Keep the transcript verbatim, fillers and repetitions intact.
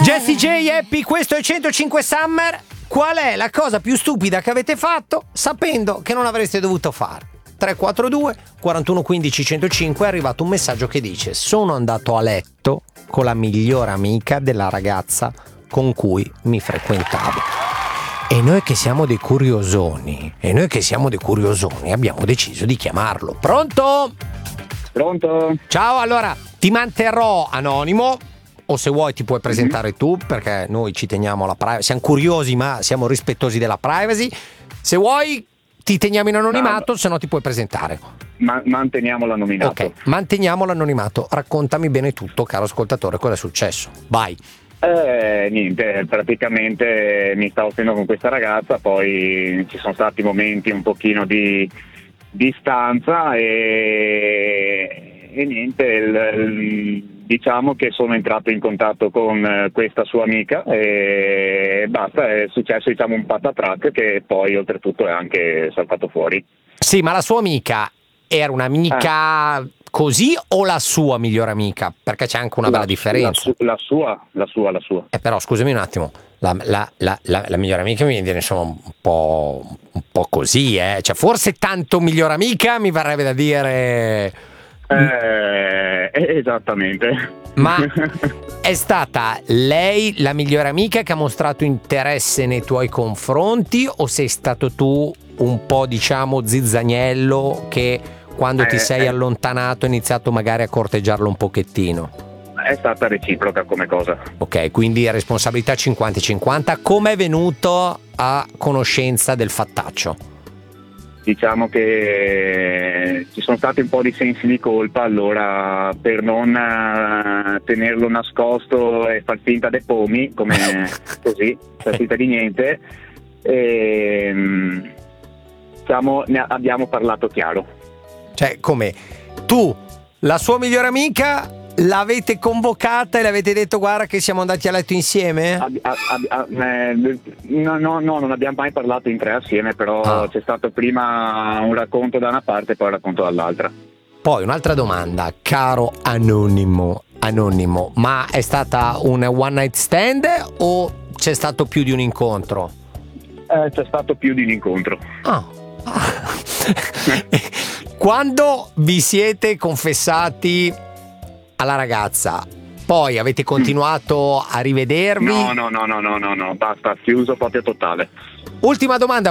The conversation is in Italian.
Jessie J, Happy, questo è centocinque Summer. Qual è la cosa più stupida che avete fatto sapendo che non avreste dovuto fare? tre quattro due quarantuno quindici centocinque è arrivato un messaggio che dice: sono andato a letto con la migliore amica della ragazza con cui mi frequentavo. E noi che siamo dei curiosoni, e noi che siamo dei curiosoni abbiamo deciso di chiamarlo. Pronto? Pronto? Ciao, allora ti manterrò anonimo, o se vuoi ti puoi presentare mm-hmm. tu, perché noi ci teniamo alla privacy, siamo curiosi ma siamo rispettosi della privacy. Se vuoi ti teniamo in anonimato, no, se no ti puoi presentare. Ma- manteniamo l'anonimato. Ok, manteniamo l'anonimato. Raccontami bene tutto, caro ascoltatore, cosa è successo. Vai. Eh, niente, praticamente mi stavo stendo con questa ragazza, poi ci sono stati momenti un pochino di distanza e, e niente, il, il, diciamo che sono entrato in contatto con questa sua amica e basta, è successo diciamo un patatrac che poi oltretutto è anche saltato fuori. Sì, ma la sua amica era un'amica eh. così o la sua migliore amica? Perché c'è anche una la, bella differenza. La, la sua, la sua, la sua. Eh però scusami un attimo, la, la, la, la, la migliore amica mi viene insomma un po', un po' così, eh? Cioè forse tanto migliore amica mi verrebbe da dire... Eh, esattamente. Ma è stata lei la migliore amica che ha mostrato interesse nei tuoi confronti o sei stato tu un po' diciamo zizzaniello che quando eh, ti sei eh. allontanato hai iniziato magari a corteggiarlo un pochettino? È stata reciproca come cosa. Ok, quindi responsabilità cinquanta cinquanta. Come è venuto a conoscenza del fattaccio? Diciamo che ci sono stati un po' di sensi di colpa, allora per non tenerlo nascosto e far finta dei pomi, come così, far finta di niente, e, diciamo, ne abbiamo parlato chiaro. Cioè, come tu, la sua migliore amica, l'avete convocata e le avete detto guarda che siamo andati a letto insieme? Ab- ab- ab- eh, no, no, no, non abbiamo mai parlato in tre assieme, però ah. c'è stato prima un racconto da una parte e poi un racconto dall'altra. Poi un'altra domanda, caro anonimo, anonimo, ma è stata un one night stand o c'è stato più di un incontro? Eh, c'è stato più di un incontro. Ah. Quando vi siete confessati alla ragazza, poi avete continuato a rivedervi? No, no, no, no, no, no, no, basta, chiuso proprio totale. Ultima domanda,